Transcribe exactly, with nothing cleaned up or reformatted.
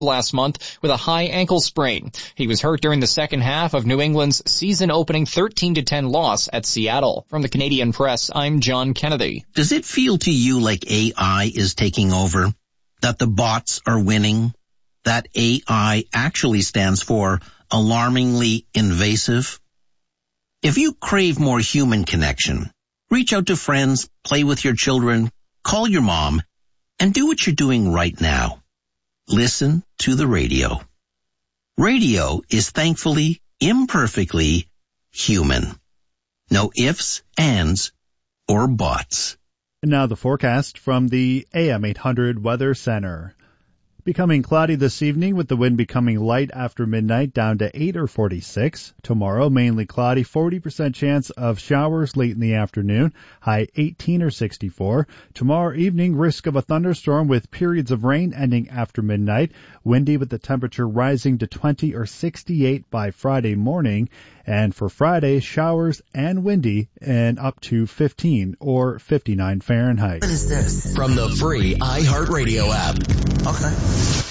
last month with a high ankle sprain. He was hurt during the second half of New England's season-opening thirteen to ten loss at Seattle. From the Canadian Press, I'm John Kennedy. Does it feel to you like A I is taking over? That the bots are winning? That A I actually stands for alarmingly invasive? If you crave more human connection, reach out to friends, play with your children, call your mom, and do what you're doing right now. Listen to the radio. Radio is thankfully, imperfectly human. No ifs, ands, or buts. And now the forecast from the A M eight hundred Weather Center. Becoming cloudy this evening with the wind becoming light after midnight down to eight or forty-six. Tomorrow, mainly cloudy, forty percent chance of showers late in the afternoon, high eighteen or sixty-four. Tomorrow evening, risk of a thunderstorm with periods of rain ending after midnight. Windy with the temperature rising to twenty or sixty-eight by Friday morning. And for Friday, showers and windy and up to fifteen or fifty-nine Fahrenheit. What is this? From the free iHeartRadio app. Okay.